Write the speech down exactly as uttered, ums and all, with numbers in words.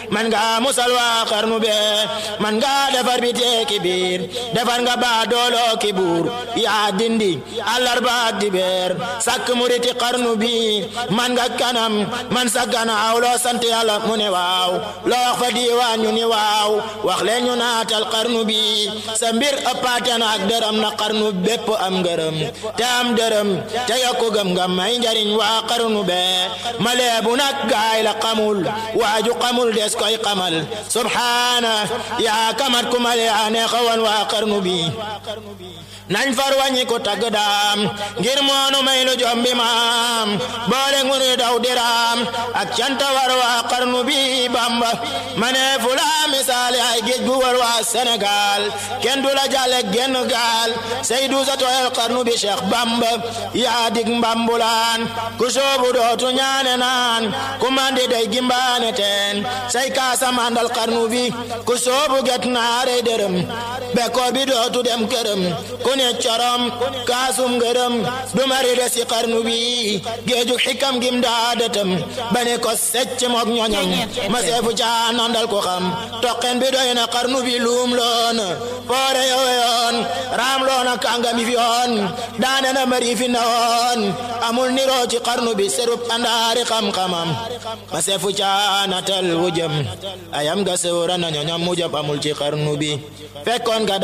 man nga musal waa xarnu be man nga defar bi teeki biir defar nga baa dooloo ki buur yaa dindi àllarba ak dibeer sàkk muriti xarnu bi man nga kanam man sa ganaaw loo sant yàlla mu ne waaw loo wax fa diiwaan ñu ni waaw wax leen ñu naatal xarnu bi sa mbir ëppaate na ak dërëm na xarnu bépp am ngërëm te am dërëm te yokku gëm nga may njariñ waa xarnu be maleebu nag gaay la xamul waaju xamul des koy xamal subhaana yaa kamat ku male yaa neexawan waa xarnu bi nañ far wàññi ko tagg daam ngir moonu may lu jombi maam boole ngunu daw diraam ak canta war waa xarnu bi Bamba mane fula misaale ay géej gu war waa Sénégal kenn du la jàlle genn gaal Seydou sa tooyal xarnu bi Cheikh Bamba yaa dig mbambulaan ku soobu dootu ñaane naan ku mandi day gimbaane teen say kaasa mandal xarnu bi ku soobu get naarey dërëm bekkoor bi dootu dem këram ku ne corom kaasum ngërëm du mari de si xarnu bi géeju xikam gim daadatam bane ko secc mook ñoñam ma seefu caa nandal ko xam toqen bi doy na xarnu bi luum loon foore yowe yoon raam loona kàngami fi yoon daane na mari fi na woon amul niroo ci xarnu bi serub andaari xam-xamam ma seefu caa natal wujëm ayam ga sewra na ñoñam mujëm amul ci xarnu bi fekkoon ga